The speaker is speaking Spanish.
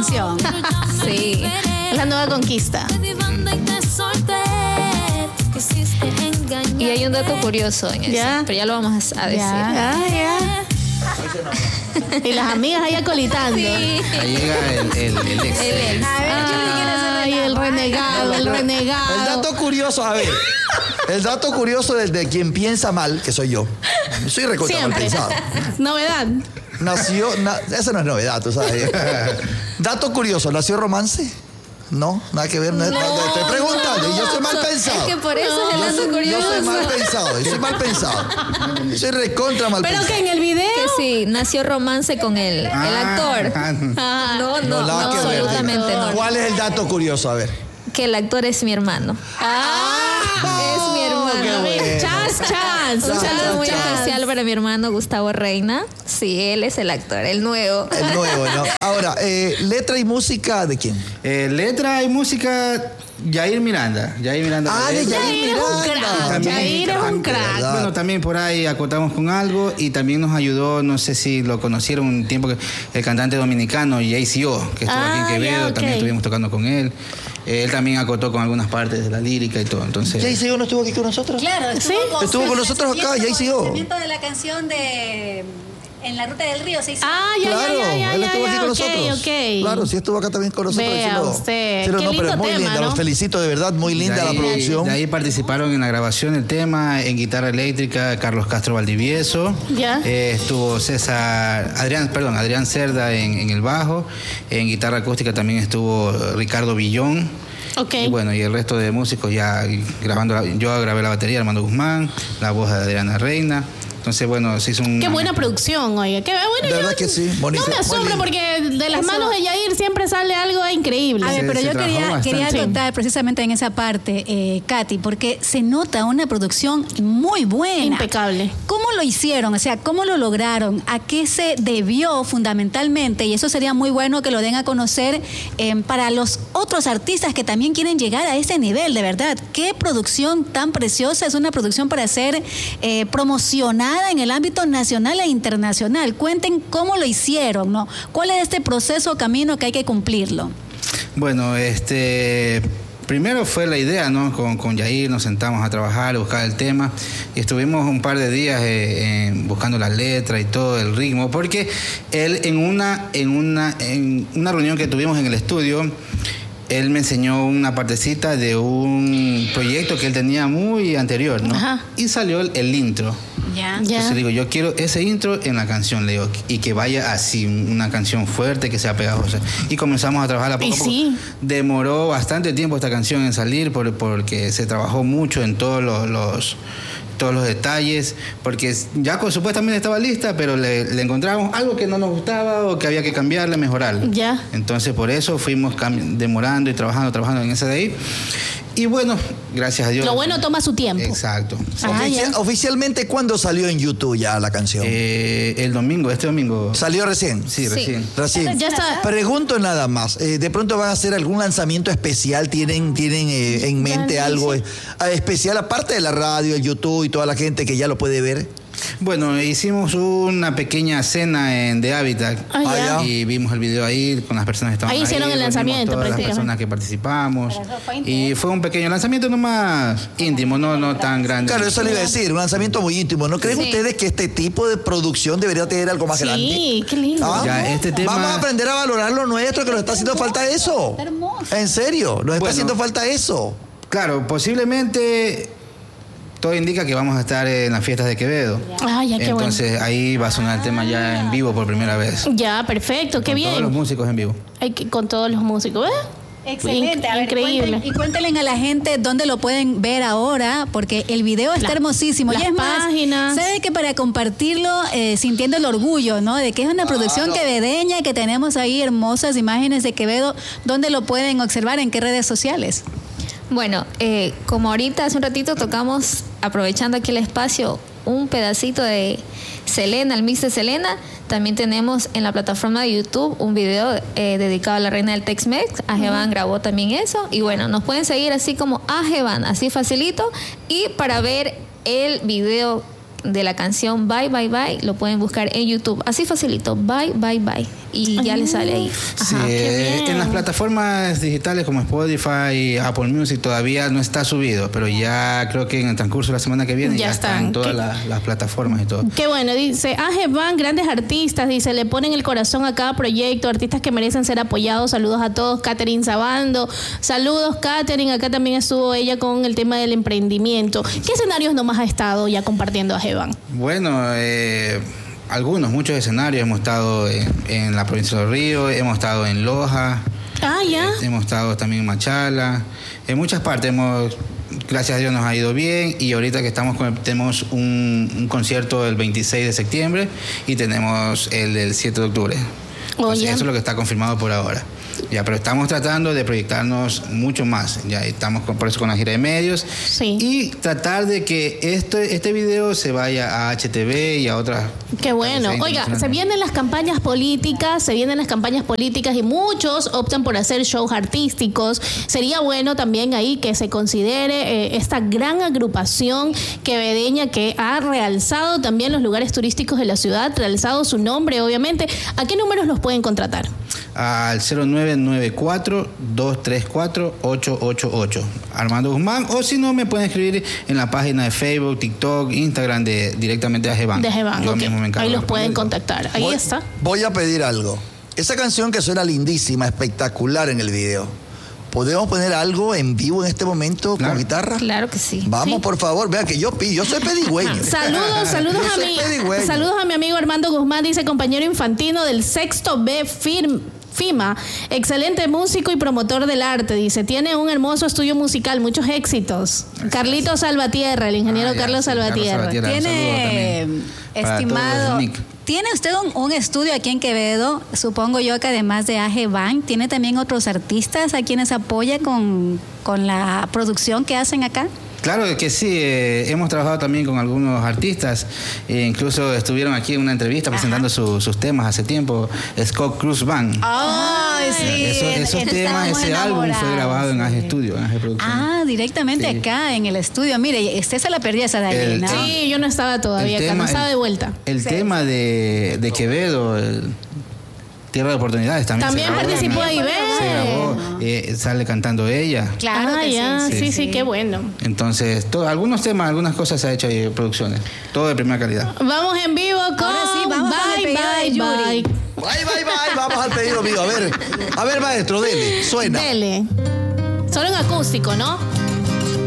canción. Sí. La nueva conquista. Y hay un dato curioso en eso, Ya. pero ya lo vamos a decir. Ya. Y las amigas ahí acolitando. Sí. Ahí llega el ex. El ex. Ay, el renegado, el renegado. El dato curioso, a ver. El dato curioso de quien piensa mal, que soy yo. Soy recontra mal Siempre. pensado. Novedad. Esa no es novedad, tú sabes. Dato curioso, ¿nació romance? No, nada que ver. Te estoy preguntando, y yo soy mal pensado. Es que por eso es el dato Yo curioso. soy mal pensado, yo soy mal pensado. Soy recontra mal Pero pensado. que en el video. Que sí, nació romance con el actor. Ah, No, nada que ver. absolutamente no. ¿Cuál es el dato curioso? A ver. Que el actor es mi hermano. Es mi hermano. qué bueno. Chas. Un saludo muy Chas. especial para mi hermano Gustavo Reina. Sí, él es el actor, el nuevo. El nuevo, ¿no? Ahora, letra y música, ¿de quién? Letra y música, Yair Miranda. Yair Miranda. Ah, de Yair Yair es un Miranda. crack. También Yair es un crack. ¿verdad? Bueno, también por ahí acotamos con algo y también nos ayudó, no sé si lo conocieron un tiempo, el cantante dominicano JCO, que estuvo aquí en Quevedo, ya, ok. también estuvimos tocando con él. Él también acotó con algunas partes de la lírica y todo, entonces... ¿JCO no estuvo aquí con nosotros? Claro, Estuvo con nosotros acá, ya hizo yo. El lanzamiento de la canción de En la Ruta del Río se hizo. Ah, ya, Claro, ya, él estuvo aquí con ok, nosotros. ok. Claro, sí estuvo acá también con nosotros. Vea sí lo- usted, sí lo- qué no, pero lindo es muy tema, linda, ¿no? los felicito de verdad, muy linda la producción. De ahí participaron en la grabación del tema, en guitarra eléctrica, Carlos Castro Valdivieso. Ya. Estuvo Adrián Cerda en el bajo. En guitarra acústica también estuvo Ricardo Villón. Ok. Y bueno, y el resto de músicos ya grabando. Yo grabé la batería, Armando Guzmán, la voz de Adriana Reina. Entonces, bueno, se hizo un... Qué buena producción, oiga. Qué bueno. De verdad que sí, bonito, No me muy asombra lindo. porque de las manos de Yair siempre sale algo increíble. A ver, pero se yo trabajó quería bastante. contar precisamente en esa parte, Katy, porque se nota una producción muy buena. Impecable. ¿Cómo lo hicieron? O sea, ¿cómo lo lograron? ¿A qué se debió fundamentalmente? Y eso sería muy bueno que lo den a conocer para los otros artistas que también quieren llegar a ese nivel, de verdad. Qué producción tan preciosa. Es una producción para ser promocionada en el ámbito nacional e internacional. Cuenten cómo lo hicieron, ¿no? ¿Cuál es este proceso o camino que hay que cumplirlo? Bueno, primero fue la idea, ¿no? Con Yair nos sentamos a trabajar, a buscar el tema y estuvimos un par de días buscando la letra y todo el ritmo, porque él en una reunión que tuvimos en el estudio, él me enseñó una partecita de un proyecto que él tenía muy anterior, ¿no? Ajá. Y salió el intro. Ya. Entonces digo, yo quiero ese intro en la canción, le digo, y que vaya así, una canción fuerte, que sea pegajosa. Y comenzamos a trabajarla poco Y a poco. sí. Demoró bastante tiempo esta canción en salir porque se trabajó mucho en todos los detalles, porque ya supuestamente estaba lista, pero le encontramos algo que no nos gustaba o que había que cambiarla, mejorarla. Ya. Entonces por eso fuimos demorando y trabajando en esa de ahí. Y bueno, gracias a Dios. Lo bueno toma su tiempo. Exacto. Ah, ya. Oficialmente, ¿cuándo salió en YouTube ya la canción? Este domingo. ¿Salió recién? Sí, Sí. recién. Recién. Ya está. Pregunto nada más. ¿De pronto van a hacer algún lanzamiento especial? ¿Tienen en mente Ya, algo sí. especial, aparte de la radio, el YouTube y toda la gente que ya lo puede ver? Bueno, hicimos una pequeña cena en The Habitat Ah, ya. y vimos el video ahí con las personas que estaban ahí. Ahí hicieron el reunimos lanzamiento, todas las prácticamente. personas que participamos y fue un pequeño lanzamiento nomás íntimo, no tan grande. Claro, eso le iba a decir, un lanzamiento muy íntimo. ¿No creen Sí. ustedes que este tipo de producción debería tener algo más grande? Sí, qué lindo. ¿Ah? Ya, este tema- Vamos a aprender a valorar lo nuestro, que nos está haciendo falta eso. Está hermoso. En serio, nos está Bueno. haciendo falta eso. Claro, posiblemente todo indica que vamos a estar en las fiestas de Quevedo. Ah, ya, qué bueno. Entonces ahí va a sonar el tema ya en vivo por primera vez. Ya, perfecto, qué Con todos los bien. músicos en vivo. Con todos los músicos, ¿eh? Excelente, a ver, Increíble. cuéntenle a la gente dónde lo pueden ver ahora, porque el video está hermosísimo. las y es más, páginas. sabe que para compartirlo, sintiendo el orgullo, ¿no? De que es una producción quevedeña, que tenemos ahí hermosas imágenes de Quevedo, ¿dónde lo pueden observar? ¿En qué redes sociales? Bueno, como ahorita hace un ratito tocamos, aprovechando aquí el espacio, un pedacito de Selena, el mix de Selena, también tenemos en la plataforma de YouTube un video dedicado a la reina del Tex-Mex. Ajeban grabó también eso. Y bueno, nos pueden seguir así como Ajeban, así facilito. Y para ver el video de la canción Bye Bye Bye, lo pueden buscar en YouTube. Así facilito, Bye Bye Bye. Y ya les sale ahí. Sí, Ajá, qué bien. en las plataformas digitales como Spotify, Apple Music todavía no está subido, pero ya creo que en el transcurso de la semana que viene Ya ya está están. en todas las plataformas y todo. Qué bueno, dice Van, grandes artistas, dice, le ponen el corazón a cada proyecto, artistas que merecen ser apoyados. Saludos a todos. Catherine Sabando, saludos Catherine, acá también estuvo ella con el tema del emprendimiento. ¿Qué escenarios nomás ha estado ya compartiendo Ajeban? Bueno, muchos escenarios. Hemos estado en la provincia de Los Ríos, hemos estado en Loja, Ya. hemos estado también en Machala, en muchas partes gracias a Dios nos ha ido bien, y ahorita que tenemos un concierto el 26 de septiembre y tenemos el del 7 de octubre. Entonces, eso es lo que está confirmado por ahora. Ya, pero estamos tratando de proyectarnos mucho más. Ya estamos por eso con la gira de medios. Sí. Y tratar de que este video se vaya a HTV y a otras. Qué bueno. Oiga, se vienen las campañas políticas y muchos optan por hacer shows artísticos. Sería bueno también ahí que se considere esta gran agrupación quevedeña que ha realzado también los lugares turísticos de la ciudad, realzado su nombre, obviamente. ¿A qué números los pueden contratar? Al 0994-234-888. Armando Guzmán, o si no, me pueden escribir en la página de Facebook, TikTok, Instagram directamente de Ajeban. De Ajeban, Yo ok. mismo me encargo Ahí de los pueden ponerlo. contactar. Ahí está. Voy a pedir algo. Esa canción que suena lindísima, espectacular en el video. ¿Podemos poner algo en vivo en este momento Claro. con guitarra? Claro que sí. Vamos, Sí. por favor. Vea que yo soy pedigüeño. Saludos Yo soy pedigüeño. saludos a mi amigo Armando Guzmán, dice compañero infantino del sexto B FIMA, excelente músico y promotor del arte, dice, tiene un hermoso estudio musical, muchos éxitos. Carlitos Salvatierra, el ingeniero Carlos Salvatierra. Tiene, Un saludo también para estimado, todos, Nick. tiene usted un estudio aquí en Quevedo, supongo yo que además de Ajeban, tiene también otros artistas a quienes apoya con la producción que hacen acá. Claro que sí, hemos trabajado también con algunos artistas, incluso estuvieron aquí en una entrevista presentando sus temas hace tiempo, Scott Cruz Band. Ay, sí. Esos temas, estábamos ese álbum fue enamorados, grabado en sí. AG Studio, en AG Producciones. Directamente Sí. acá en el estudio. Mire, usted se la perdió esa de allí, El- ¿no? Sí, yo no estaba todavía acá, no estaba de vuelta. El Sí. tema de Quevedo, Tierra de Oportunidades, también También se grabó, participó ¿no? ahí, ¿ves? Se grabó, sale cantando ella. Claro que ya, sí. sí, qué bueno. Entonces, algunos temas, algunas cosas se ha hecho ahí en producciones, todo de primera calidad. Vamos en vivo con Ahora sí, vamos con el Bye pedido de Bye Yuri. Bye. Bye, bye, bye. Vamos al pedido mío. A ver, maestro, dele. Suena. Dele. Solo en acústico, ¿no?